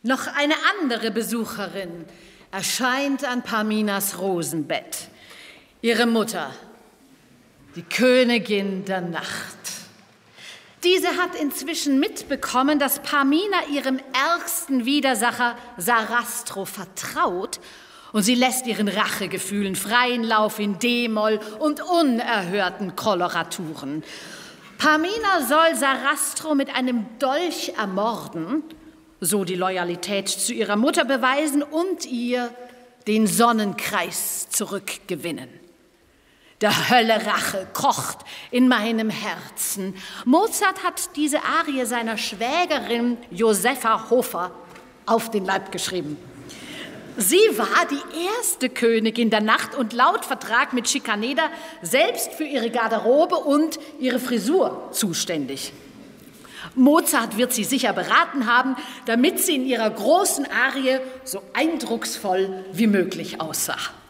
Noch eine andere Besucherin erscheint an Parminas Rosenbett. Ihre Mutter, die Königin der Nacht. Diese hat inzwischen mitbekommen, dass Parmina ihrem ärgsten Widersacher Sarastro vertraut, und sie lässt ihren Rachegefühlen freien Lauf in D-Moll und unerhörten Koloraturen. Parmina soll Sarastro mit einem Dolch ermorden, so die Loyalität zu ihrer Mutter beweisen und ihr den Sonnenkreis zurückgewinnen. Der Hölle Rache kocht in meinem Herzen. Mozart hat diese Arie seiner Schwägerin Josepha Hofer auf den Leib geschrieben. Sie war die erste Königin der Nacht und laut Vertrag mit Scicaneda selbst für ihre Garderobe und ihre Frisur zuständig. Mozart wird sie sicher beraten haben, damit sie in ihrer großen Arie so eindrucksvoll wie möglich aussah.